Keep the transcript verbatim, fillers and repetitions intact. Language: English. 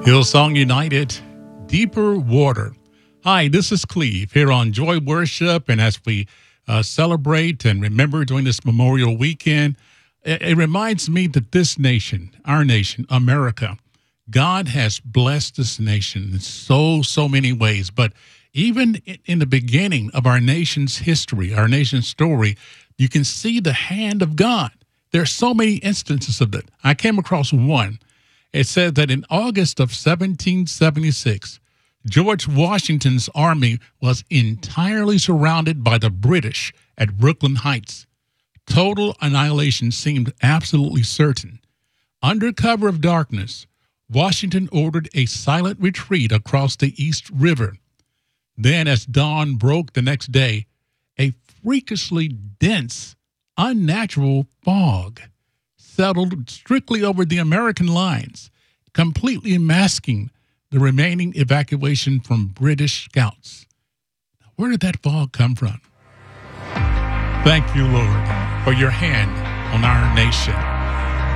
Hillsong United, Deeper Water. Hi, this is Cleve here on Joy Worship. And as we uh, celebrate and remember during this Memorial Weekend, it, it reminds me that this nation, our nation, America, God has blessed this nation in so, so many ways. But even in the beginning of our nation's history, our nation's story, you can see the hand of God. There are so many instances of it. I came across one. It said that in August of seventeen seventy-six, George Washington's army was entirely surrounded by the British at Brooklyn Heights. Total annihilation seemed absolutely certain. Under cover of darkness, Washington ordered a silent retreat across the East River. Then, as dawn broke the next day, a freakishly dense, unnatural fog settled strictly over the American lines, completely masking the remaining evacuation from British scouts. Now, where did that fog come from? Thank you, Lord, for your hand on our nation.